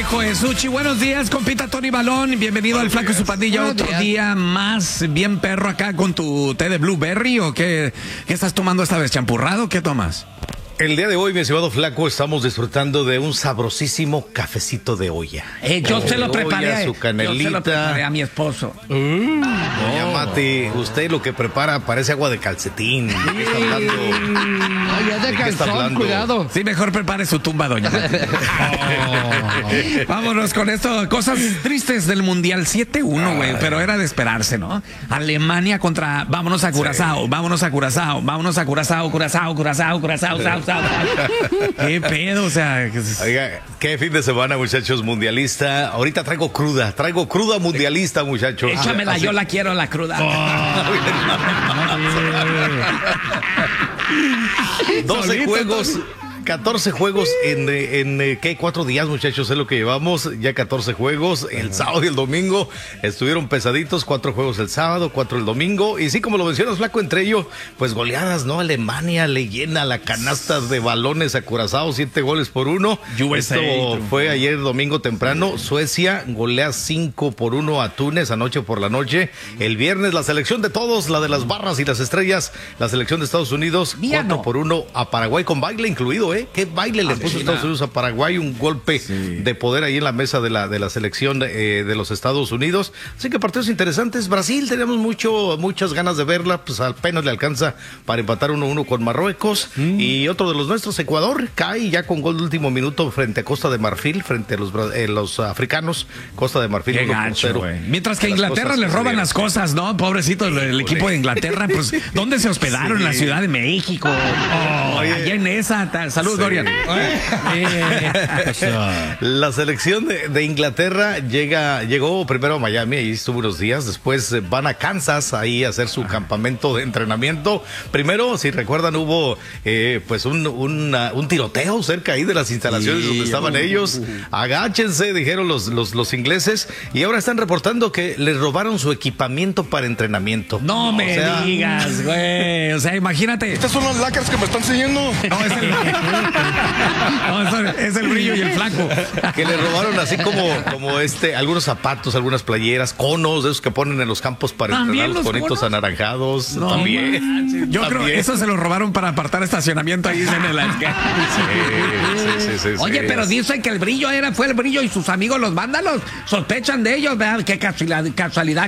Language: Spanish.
Hijo de Suchi, buenos días, compita Tony Balón. Bienvenido al Flaco y su pandilla. Otro día más bien perro acá con tu té de blueberry. ¿O qué estás tomando esta vez? ¿Champurrado? ¿Qué tomas? El día de hoy, mi estimado Flaco, estamos disfrutando de un sabrosísimo cafecito de olla. Yo se lo preparé. Su canelita. Yo se lo preparé a mi esposo. Doña Mati, usted lo que prepara parece agua de calcetín. ¿De qué está hablando? Oye, de calzón, cuidado. Sí, mejor prepare su tumba, doña Mati. Vámonos con esto. Cosas tristes del Mundial 7-1, güey. Pero era de esperarse, ¿no? Alemania contra... Vámonos a Curazao, sí. Vámonos a Curazao, vámonos a Curazao, Curazao. ¿Qué pedo? O sea... Oiga, qué fin de semana, muchachos, mundialista. Ahorita traigo cruda mundialista, muchachos. Échamela, yo la quiero, la cruda. 12 juegos... 14 juegos en ¿qué? 4 días, muchachos, es lo que llevamos. Ya 14 juegos. El sábado y el domingo estuvieron pesaditos. 4 juegos el sábado, 4 el domingo. Y sí, como lo mencionas, Flaco, entre ellos, pues goleadas, ¿no? Alemania le llena la canasta de balones a Curazao, 7-1. Esto fue ayer domingo temprano. Suecia golea 5-1 a Túnez anoche por la noche. El viernes, la selección de todos, la de las barras y las estrellas, la selección de Estados Unidos, 4-1 a Paraguay, con baile incluido, ¿eh? ¿Qué baile le puso Estados Unidos a Paraguay? Un golpe de poder ahí en la mesa de la selección de los Estados Unidos. Así que partidos interesantes. Brasil, teníamos muchas ganas de verla, pues apenas le alcanza para empatar 1-1 con Marruecos. Y otro de los nuestros, Ecuador, cae ya con gol de último minuto frente a Costa de Marfil, frente a los africanos. Costa de Marfil. Qué gacho, güey. Mientras que a Inglaterra les roban las cosas, ¿no? Pobrecito el equipo de Inglaterra, pues, ¿dónde se hospedaron? En la Ciudad de México. Allá en esa. Saludos, Dorian. La selección de Inglaterra llegó primero a Miami, ahí estuvo unos días, después van a Kansas ahí a hacer su campamento de entrenamiento. Primero, si recuerdan, hubo pues un tiroteo cerca ahí de las instalaciones donde estaban ellos. Agáchense, dijeron los ingleses, y ahora están reportando que les robaron su equipamiento para entrenamiento. No me digas, güey. O sea, imagínate. Estas son las lacras que me están siguiendo. No, es el brillo y el flaco. Que le robaron así como algunos zapatos, algunas playeras, conos de esos que ponen en los campos para entrenar, los bonitos anaranjados. No, también. Yo creo que eso se lo robaron para apartar estacionamiento ahí en el sí. Oye, pero dicen que el brillo fue el brillo y sus amigos los vándalos sospechan de ellos, ¿verdad? Qué casualidad.